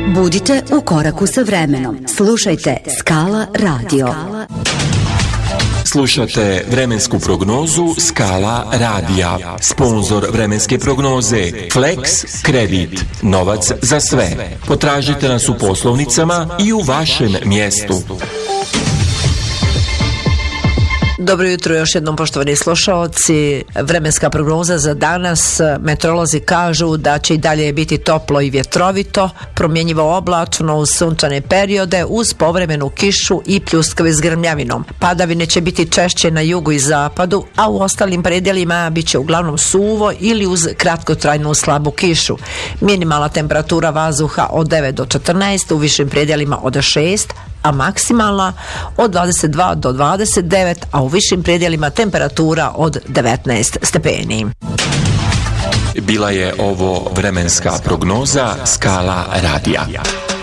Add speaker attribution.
Speaker 1: Budite u koraku sa vremenom. Slušajte Skala Radio.
Speaker 2: Slušate vremensku prognozu Skala radija. Sponzor vremenske prognoze Flex Kredit. Novac za sve. Potražite nas u poslovnicama i u vašem mjestu.
Speaker 3: Dobro jutro još jednom, poštovani slušaoci. Vremenska prognoza za danas. Meteorolozi kažu da će i dalje biti toplo i vjetrovito, promjenjivo oblačno uz sunčane periode uz povremenu kišu i pljuskave s grmljavinom. Padavine će biti češće na jugu i zapadu, a u ostalim predjelima bit će uglavnom suvo ili uz kratkotrajnu slabu kišu. Minimalna temperatura vazduha od 9 do 14, u višim predjelima od 6, a maksimalna od 22 do 29, a u višim predjelima temperatura od 19 stepeni.
Speaker 2: Bila je ovo vremenska prognoza Skala radija.